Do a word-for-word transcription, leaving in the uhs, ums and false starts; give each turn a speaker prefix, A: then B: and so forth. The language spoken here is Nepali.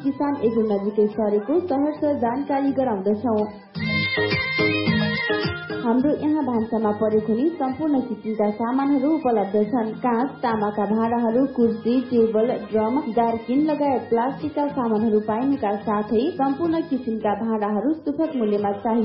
A: किसान एग्रो नजिकै सरेको सहर जानकारी गराउँदछौ। हाम्रो यहाँ भान्सामा परेको नि सम्पूर्ण किसिमका सामानहरू उपलब्ध छन्। काँच, तामाका भाँडाहरू, कुर्सी, टेबल, ड्रम, जारकिन लगायत प्लास्टिकका सामानहरू पाइनुका साथै सम्पूर्ण किसिमका भाँडाहरू सुपथ मूल्यमा चाहिए